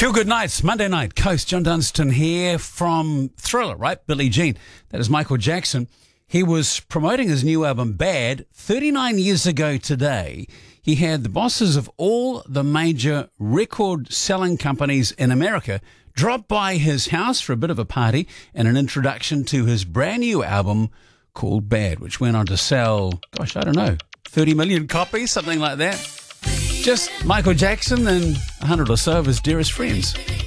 Feel Good Nights, Monday night, Coast. John Dunstan here from Thriller, right? Billie Jean. That is Michael Jackson. He was promoting his new album, Bad, 39 years ago today. He had the bosses of all the major record-selling companies in America drop by his house for a bit of a party and an introduction to his brand new album called Bad, which went on to sell, 30 million copies, something like that. Just Michael Jackson and 100 or so of his dearest friends.